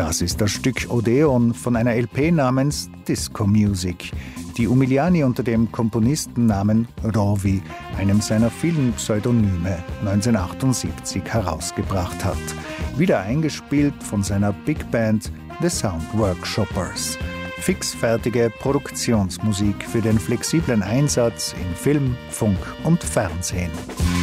Das ist das Stück Odeon von einer LP namens Disco Music, die Umiliani unter dem Komponistennamen Rovi, einem seiner vielen Pseudonyme, 1978 herausgebracht hat. Wieder eingespielt von seiner Big Band The Sound Workshoppers. Fixfertige Produktionsmusik für den flexiblen Einsatz in Film, Funk und Fernsehen.